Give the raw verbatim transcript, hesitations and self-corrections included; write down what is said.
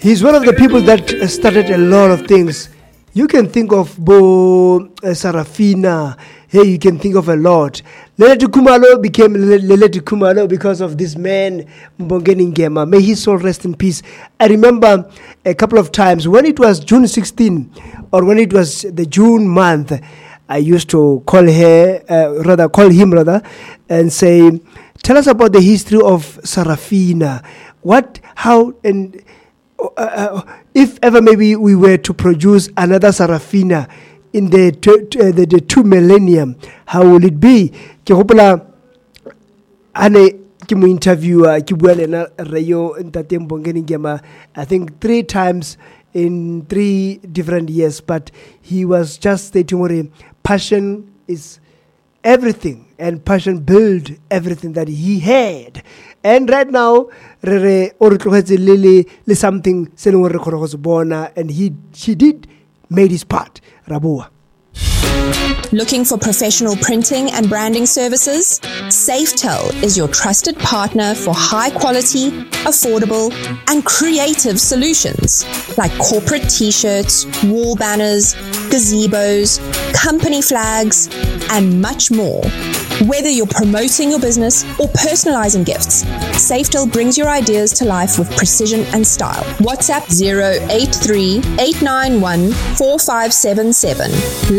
He's one of the people that started a lot of things. You can think of Bo uh, Sarafina. Hey, you can think of a lot. Leletu Khumalo became Leletu Khumalo because of this man, Mbongeni Ngema. May his soul rest in peace. I remember a couple of times when it was June sixteenth, or when it was the June month, I used to call her, uh, rather call him rather, and say, tell us about the history of Sarafina. What, how, and uh, uh, if ever maybe we were to produce another Sarafina in the, t- uh, the the two millennium, how will it be? Ke hopola ane ke mo interviewer ke bua lena Rayo Ntate Mbongeni Ngema, I think three times in three different years, but he was just stating what passion is everything, and passion built everything that he had. And right now, re re o re tlogetse le le something se leng re khona go se bona, and he she did made his part. Rabua. Looking for professional printing and branding services? Safetel is your trusted partner for high quality, affordable, and creative solutions like corporate t-shirts, wall banners, gazebos, company flags, and much more. Whether you're promoting your business or personalizing gifts, Safetel brings your ideas to life with precision and style. WhatsApp zero eight three, eight nine one, four five seven seven.